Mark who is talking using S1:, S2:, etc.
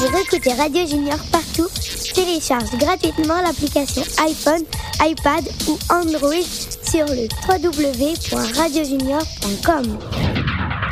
S1: Pour écouter Radio Junior partout, télécharge gratuitement l'application iPhone, iPad ou Android sur le www.radiojunior.com.